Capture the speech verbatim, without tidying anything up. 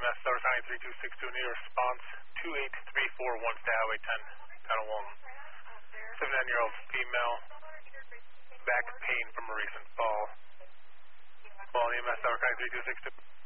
S, Sour County three two six two, need a response two eight three four one, stay Highway ten, Tunnel one. seventy-nine-year-old female, back pain from a recent fall. Call E M S, Sour County three two six two.